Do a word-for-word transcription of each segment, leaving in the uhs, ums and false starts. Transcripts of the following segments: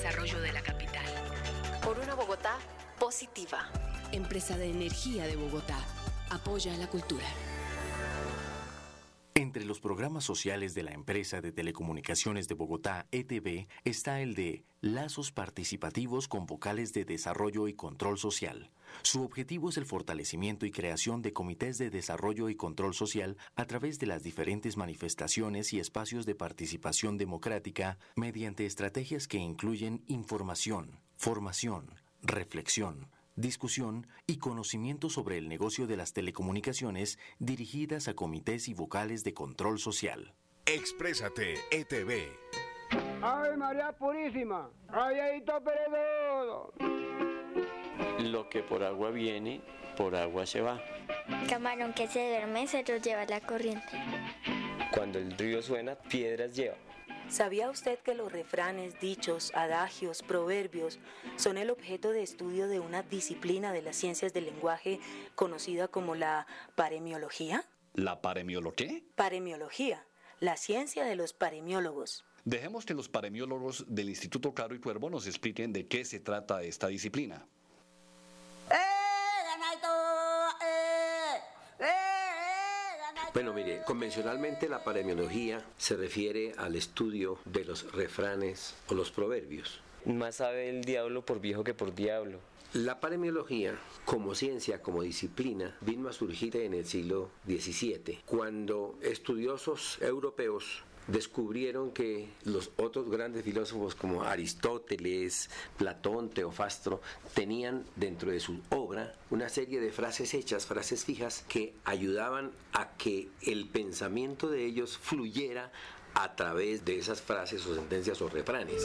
desarrollo de la capital. Por una Bogotá positiva. Empresa de Energía de Bogotá. Apoya la cultura. Entre los programas sociales de la Empresa de Telecomunicaciones de Bogotá, E T B, está el de Lazos Participativos con Vocales de Desarrollo y Control Social. Su objetivo es el fortalecimiento y creación de comités de desarrollo y control social a través de las diferentes manifestaciones y espacios de participación democrática mediante estrategias que incluyen información, formación, reflexión, discusión y conocimiento sobre el negocio de las telecomunicaciones dirigidas a comités y vocales de control social. Exprésate, E T V. ¡Ave María Purísima! ¡Ayayito Peredodo! Lo que por agua viene, por agua se va. Camarón que se duerme se lo lleva la corriente. Cuando el río suena, piedras lleva. ¿Sabía usted que los refranes, dichos, adagios, proverbios son el objeto de estudio de una disciplina de las ciencias del lenguaje conocida como la paremiología? ¿La paremiología? Paremiología, la ciencia de los paremiólogos. Dejemos que los paremiólogos del Instituto Claro y Cuervo nos expliquen de qué se trata esta disciplina. Bueno, mire, convencionalmente la paremiología se refiere al estudio de los refranes o los proverbios. Más sabe el diablo por viejo que por diablo. La paremiología, como ciencia, como disciplina, vino a surgir en el siglo diecisiete, cuando estudiosos europeos descubrieron que los otros grandes filósofos como Aristóteles, Platón, Teofastro, tenían dentro de su obra una serie de frases hechas, frases fijas, que ayudaban a que el pensamiento de ellos fluyera a través de esas frases o sentencias o refranes.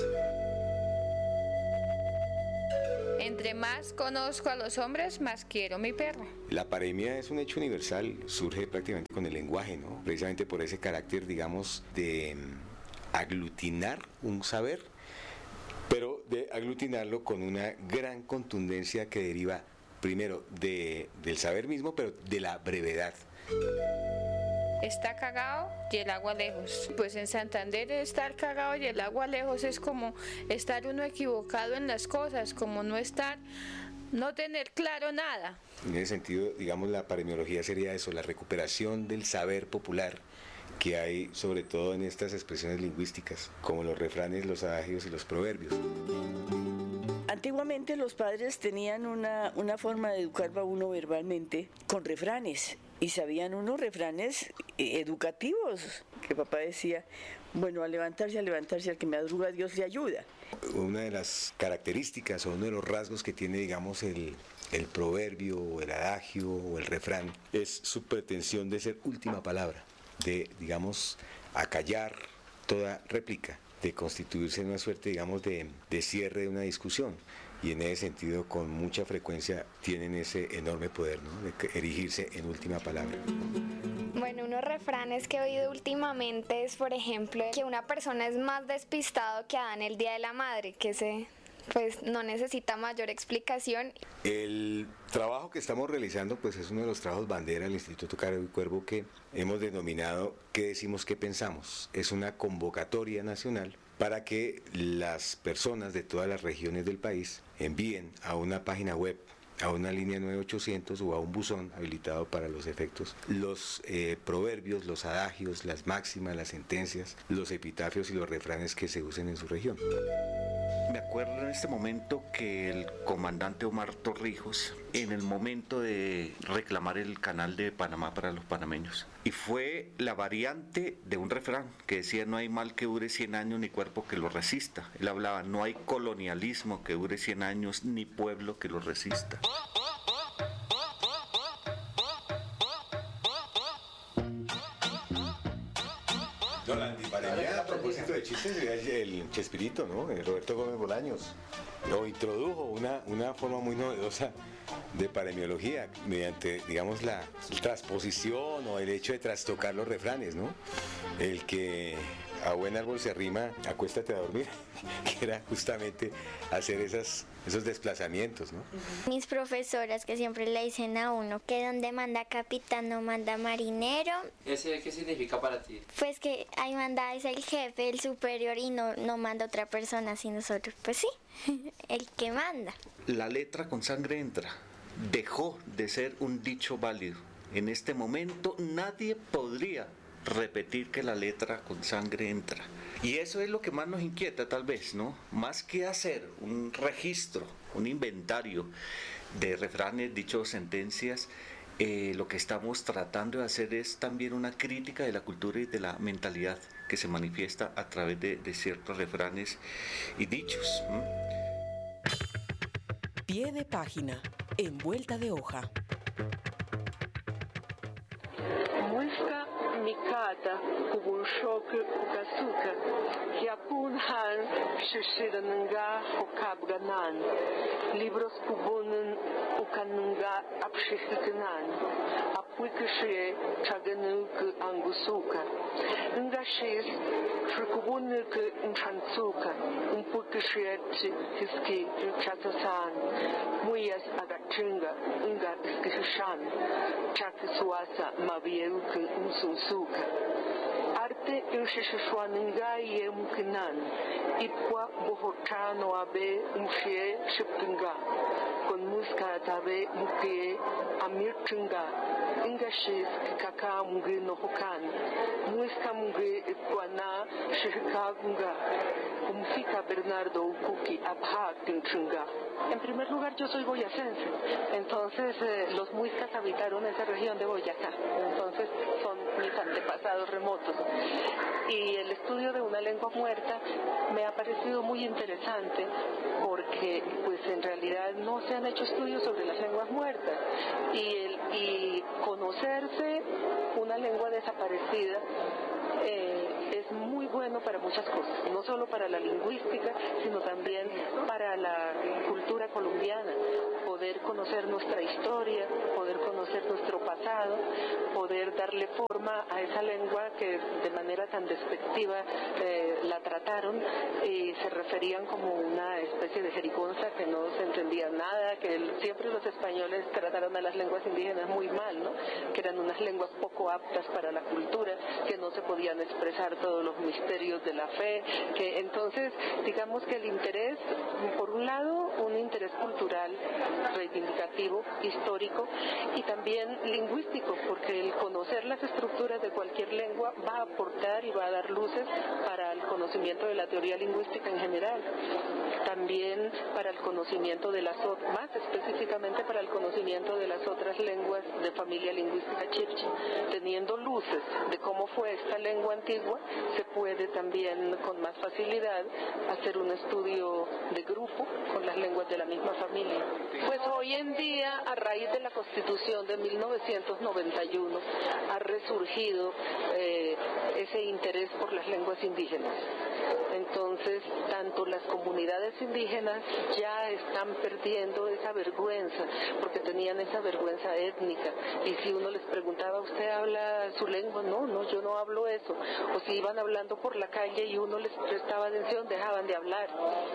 Entre más conozco a los hombres, más quiero mi perro. La paremia es un hecho universal, surge prácticamente con el lenguaje, ¿no? Precisamente por ese carácter, digamos, de aglutinar un saber, pero de aglutinarlo con una gran contundencia que deriva, primero, de, del saber mismo, pero de la brevedad. Está cagado y el agua lejos. Pues en Santander estar cagado y el agua lejos es como estar uno equivocado en las cosas, como no estar, no tener claro nada. En ese sentido, digamos, la paremiología sería eso, la recuperación del saber popular que hay sobre todo en estas expresiones lingüísticas, como los refranes, los adagios y los proverbios. Antiguamente los padres tenían una, una forma de educar a uno verbalmente con refranes. Y sabían unos refranes educativos, que papá decía, bueno, a levantarse, a levantarse, al que madruga Dios le ayuda. Una de las características o uno de los rasgos que tiene, digamos, el, el proverbio, o el adagio, o el refrán, es su pretensión de ser última palabra, de, digamos, acallar toda réplica, de constituirse en una suerte, digamos, de, de cierre de una discusión. Y en ese sentido, con mucha frecuencia, tienen ese enorme poder, ¿no?, de erigirse en última palabra. Bueno, unos refranes que he oído últimamente es, por ejemplo, que una persona es más despistado que Adán el día de la madre, que se, pues, no necesita mayor explicación. El trabajo que estamos realizando, pues, es uno de los trabajos bandera del Instituto Claro y Cuervo que hemos denominado ¿Qué decimos, qué pensamos? Es una convocatoria nacional para que las personas de todas las regiones del país envíen a una página web, a una línea nueve ochocientos o a un buzón habilitado para los efectos, los eh, proverbios, los adagios, las máximas, las sentencias, los epitafios y los refranes que se usen en su región. Me acuerdo en este momento que el comandante Omar Torrijos, en el momento de reclamar el canal de Panamá para los panameños, y fue la variante de un refrán que decía: no hay mal que dure cien años ni cuerpo que lo resista. Él hablaba: no hay colonialismo que dure cien años ni pueblo que lo resista. No, la antiparemia, a propósito de chistes, el Chespirito, ¿no? El Roberto Gómez Bolaños lo introdujo una, una forma muy novedosa de paremiología mediante, digamos, la transposición o el hecho de trastocar los refranes, ¿no? El que a buen árbol se arrima, acuéstate a dormir, que era justamente hacer esas esos desplazamientos, ¿no? Mis profesoras que siempre le dicen a uno que donde manda capitán no manda marinero. ¿Ese qué significa para ti? Pues que ahí manda es el jefe, el superior y no, no manda otra persona sino nosotros. Pues sí, el que manda. La letra con sangre entra. Dejó de ser un dicho válido. En este momento nadie podría repetir que la letra con sangre entra. Y eso es lo que más nos inquieta tal vez, ¿no? Más que hacer un registro, un inventario de refranes, dichos, sentencias, eh, lo que estamos tratando de hacer es también una crítica de la cultura y de la mentalidad que se manifiesta a través de, de ciertos refranes y dichos. ¿Mm? Pie de página, en vuelta de hoja. Muisca mikata kubunshok ukasuka kiapun han shishirananga hokabganan libros kubunun ukanunga apshihikanan apuikashie chaganuk angusuka ngashis trikubunuk inchansuka umpuikashie hiski chatasan muyas agachinga nga iskishan chakisuasa mabieu unsunsuka arte inshishishwaninga yemkinan ipwa bohochano abe umshie shiptunga con muska tabe mukie amirtunga ingashis kaka mungi no hokan muska mungi ikwana shikagunga umfika Bernardo Ukuki abha tinchunga. En primer lugar, yo soy boyacense, entonces eh, los muiscas habitaron esa región de Boyacá, entonces son mis antepasados remotos. Y el estudio de una lengua muerta me ha parecido muy interesante porque pues en realidad no se han hecho estudios sobre las lenguas muertas y, el, y conocerse una lengua desaparecida eh, es muy bueno para muchas cosas, no solo para la lingüística, sino también para la cultura colombiana, poder conocer nuestra historia, poder conocer nuestro pasado, poder darle forma a esa lengua que de manera tan despectiva eh, la trataron y se referían como una especie de jerigonza que no se entendía nada, que el, siempre los españoles trataron a las lenguas indígenas muy mal, ¿no? Que eran unas lenguas poco aptas para la cultura, que no se podían expresar todos los misterios de la fe, que entonces digamos que el interés, por un lado, un interés cultural, reivindicativo, histórico y también lingüístico, porque el conocer las estructuras de cualquier lengua va a aportar y va a dar luces para el conocimiento de la teoría lingüística en general, también para el conocimiento de las otras, más específicamente para el conocimiento de las otras lenguas de familia lingüística chibcha. Teniendo luces de cómo fue esta lengua antigua, se puede también con más facilidad hacer un estudio de grupo con las lenguas de la misma familia. Pues hoy en día, a raíz de la Constitución de mil novecientos noventa y uno, ha resurgido eh, ese interés por las lenguas indígenas. Entonces, tanto las comunidades indígenas ya están perdiendo esa vergüenza, porque tenían esa vergüenza étnica. Y si uno les preguntaba, ¿usted habla su lengua? No, no, yo no hablo eso. O si iban hablando por la calle y uno les prestaba atención, dejaban de hablar.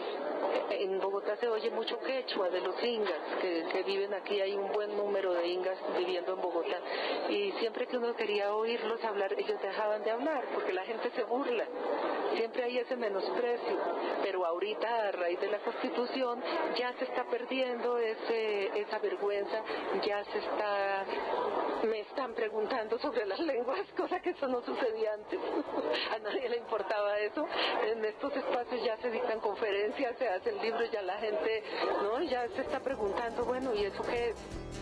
En Bogotá se oye mucho quechua de los ingas, que, que viven aquí, hay un buen número de ingas viviendo en Bogotá. Y siempre que uno quería oírlos hablar, ellos dejaban de hablar, porque la gente se burla. Siempre hay ese menosprecio, pero ahorita a raíz de la Constitución ya se está perdiendo ese, esa vergüenza, ya se está, me están preguntando sobre las lenguas, cosa que eso no sucedía antes, a nadie le importaba eso. En estos espacios ya se dictan conferencias, se hacen libros, ya la gente, no, ya se está preguntando, bueno, ¿y eso qué es?